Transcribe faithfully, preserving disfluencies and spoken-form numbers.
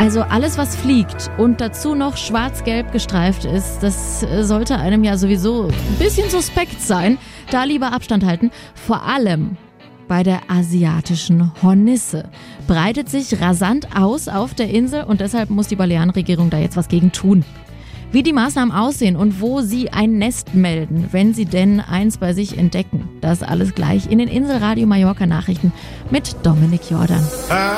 Also alles, was fliegt und dazu noch schwarz-gelb gestreift ist, das sollte einem ja sowieso ein bisschen suspekt sein. Da lieber Abstand halten. Vor allem bei der asiatischen Hornisse. Breitet sich rasant aus auf der Insel und deshalb muss die Balearenregierung da jetzt was gegen tun. Wie die Maßnahmen aussehen und wo sie ein Nest melden, wenn sie denn eins bei sich entdecken. Das alles gleich in den Inselradio Mallorca Nachrichten mit Dominik Jordan.